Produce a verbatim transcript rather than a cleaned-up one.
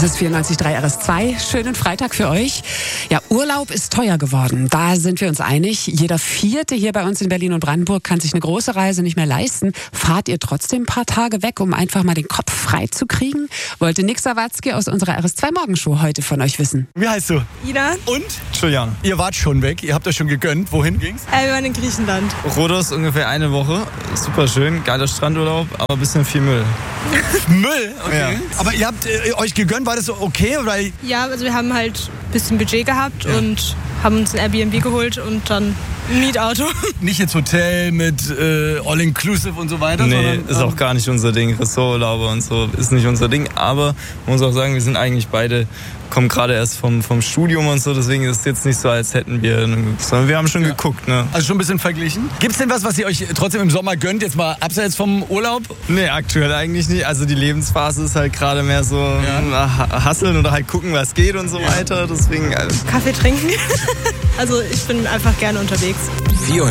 Das ist vierundneunzig Komma drei R S zwei. Schönen Freitag für euch. Ja, Urlaub ist teuer geworden. Da sind wir uns einig. Jeder Vierte hier bei uns in Berlin und Brandenburg kann sich eine große Reise nicht mehr leisten. Fahrt ihr trotzdem ein paar Tage weg, um einfach mal den Kopf frei zu kriegen? Wollte Nick Sawatzki aus unserer R S zwei Morgenshow heute von euch wissen. Wie heißt du? Ina. Und? Julian. Ihr wart schon weg. Ihr habt euch schon gegönnt. Wohin ging's? Äh, wir waren in Griechenland. Rhodos ungefähr eine Woche. Super schön. Geiler Strandurlaub, aber ein bisschen viel Müll. Müll? Okay. Ja. Aber ihr habt äh, euch gegönnt. War das so okay? Oder? Ja, also wir haben halt ein bisschen Budget gehabt Ja. und haben uns ein Airbnb geholt und dann ein Mietauto. Nicht jetzt Hotel mit äh, All-Inclusive und so weiter? Nee, sondern, ist auch gar nicht unser Ding. Ressorturlaube und so ist nicht unser Ding. Aber man muss auch sagen, wir sind eigentlich beide, kommen gerade erst vom, vom Studium und so. Deswegen ist es jetzt nicht so, als hätten wir, sondern wir haben schon Ja. geguckt. Ne? Also schon ein bisschen verglichen. Gibt's denn was, was ihr euch trotzdem im Sommer gönnt? Jetzt mal abseits vom Urlaub? Nee, aktuell eigentlich nicht. Also die Lebensphase ist halt gerade mehr so ja. hasseln oder halt gucken, was geht und so ja. weiter. Deswegen. Also Kaffee trinken. Also ich bin einfach gerne unterwegs. vierundneunzig